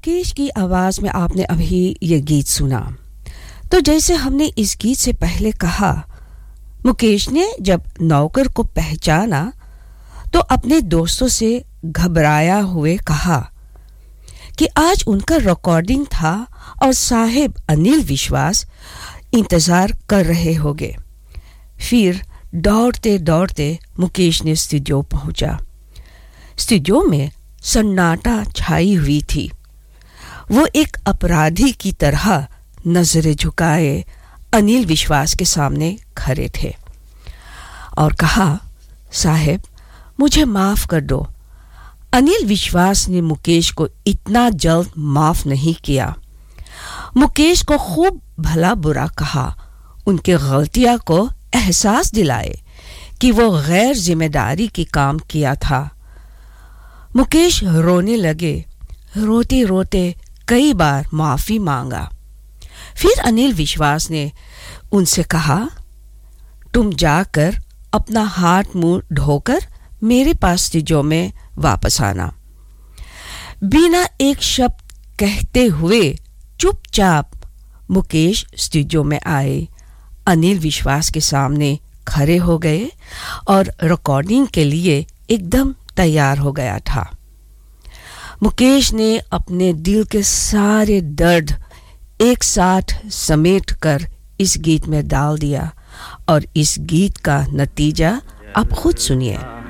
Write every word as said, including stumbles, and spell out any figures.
मुकेश की आवाज में आपने अभी ये गीत सुना। तो जैसे हमने इस गीत से पहले कहा, मुकेश ने जब नौकर को पहचाना तो अपने दोस्तों से घबराया हुए कहा कि आज उनका रिकॉर्डिंग था और साहिब अनिल विश्वास इंतजार कर रहे होंगे। फिर दौड़ते दौड़ते मुकेश ने स्टूडियो पहुंचा। स्टूडियो में सन्नाटा छाई हुई थी। वो एक अपराधी की तरह नजरें झुकाए अनिल विश्वास के सामने खड़े थे और कहा, साहब मुझे माफ कर दो। अनिल विश्वास ने मुकेश को इतना जल्द माफ नहीं किया। मुकेश को खूब भला बुरा कहा, उनके गलतियां को एहसास दिलाए कि वो गैर जिम्मेदारी की काम किया था। मुकेश रोने लगे। रोते रोते कई बार माफी मांगा। फिर अनिल विश्वास ने उनसे कहा, तुम जाकर अपना हाथ मुंह धोकर मेरे पास स्टूडियो में वापस आना। बिना एक शब्द कहते हुए चुपचाप मुकेश स्टूडियो में आए, अनिल विश्वास के सामने खड़े हो गए और रिकॉर्डिंग के लिए एकदम तैयार हो गया था। मुकेश ने अपने दिल के सारे दर्द एक साथ समेट कर इस गीत में डाल दिया और इस गीत का नतीजा आप खुद सुनिए।